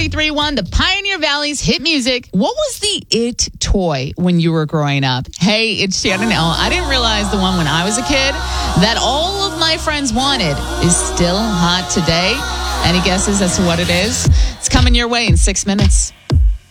93.1, the Pioneer Valley's hit music. What was the it toy when you were growing up? Hey, it's Shannon L. I didn't realize the one when I was a kid that all of my friends wanted is still hot today. Any guesses as to what it is? It's coming your way in 6 minutes.